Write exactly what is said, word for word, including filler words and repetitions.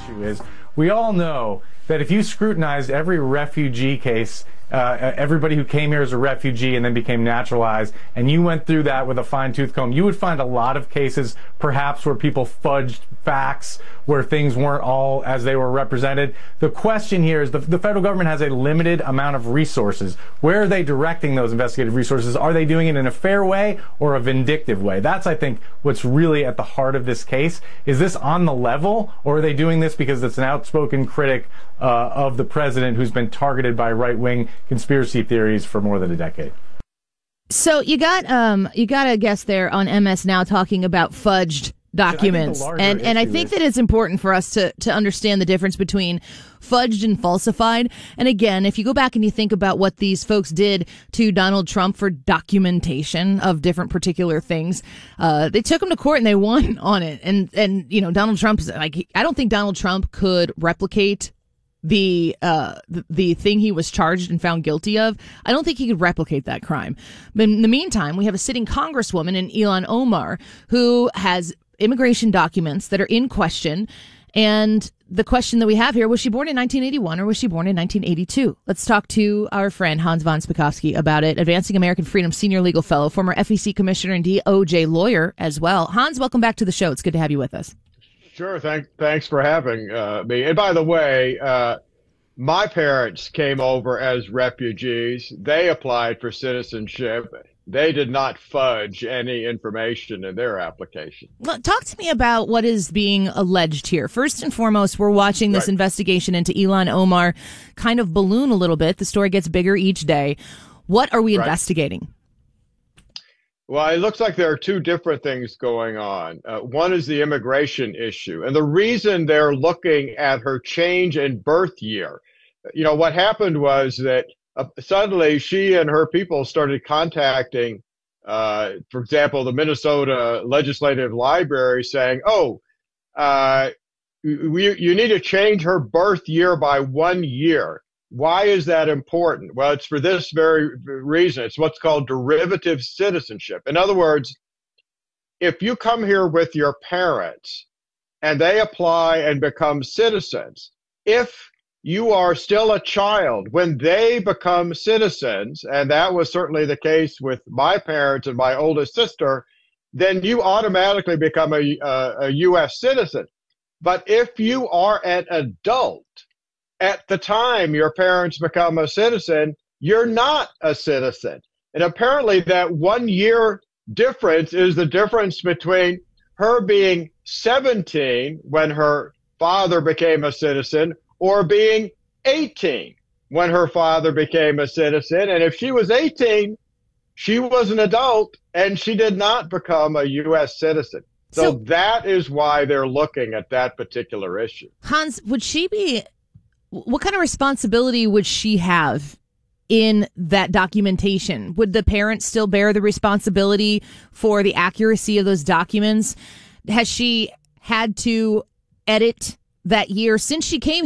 issue is we all know that if you scrutinized every refugee case, uh, everybody who came here as a refugee and then became naturalized, and you went through that with a fine-tooth comb, you would find a lot of cases perhaps where people fudged facts, where things weren't all as they were represented. The question here is the, the federal government has a limited amount of resources. Where are they directing those investigative resources? Are they doing it in a fair way or a vindictive way? That's, I think, what's really at the heart of this case. Is this on the level, or are they doing this because it's an outspoken critic uh, of the president who's been targeted by right-wing conspiracy theories for more than a decade? So you got um you got a guest there on M S Now talking about fudged documents, and and I think is- that it's important for us to to understand the difference between fudged and falsified. And again, if you go back and you think about what these folks did to Donald Trump for documentation of different particular things, uh, they took him to court and they won on it. And and you know, Donald Trump's like, I don't think Donald Trump could replicate the uh the, the thing he was charged and found guilty of. I don't think he could replicate that crime. But in the meantime, we have a sitting congresswoman in Ilhan Omar who has immigration documents that are in question. And the question that we have here, was she born in nineteen eighty-one or was she born in nineteen eighty-two? Let's talk to our friend Hans von Spakovsky about it. Advancing American Freedom Senior Legal Fellow, former F E C Commissioner and D O J lawyer as well. Hans, welcome back to the show. It's good to have you with us. Sure. Thank, thanks for having uh, me. And by the way, uh, my parents came over as refugees. They applied for citizenship. They did not fudge any information in their application. Well, talk to me about what is being alleged here. First and foremost, we're watching this right. investigation into Ilhan Omar kind of balloon a little bit. The story gets bigger each day. What are we right. investigating? Well, it looks like there are two different things going on. Uh, one is the immigration issue. And the reason they're looking at her change in birth year, you know, what happened was that uh, suddenly she and her people started contacting, uh, for example, the Minnesota Legislative Library saying, oh, uh, we, you need to change her birth year by one year. Why is that important? Well, it's for this very reason. It's what's called derivative citizenship. In other words, if you come here with your parents and they apply and become citizens, if you are still a child when they become citizens, and that was certainly the case with my parents and my oldest sister, then you automatically become a, a, a U S citizen. But if you are an adult, at the time your parents become a citizen, you're not a citizen. And apparently that one year difference is the difference between her being seventeen when her father became a citizen or being eighteen when her father became a citizen. And if she was eighteen, she was an adult and she did not become a U S citizen. So, so that is why they're looking at that particular issue. Hans, would she be... What kind of responsibility would she have in that documentation? Would the parents still bear the responsibility for the accuracy of those documents? Has she had to edit that year since she came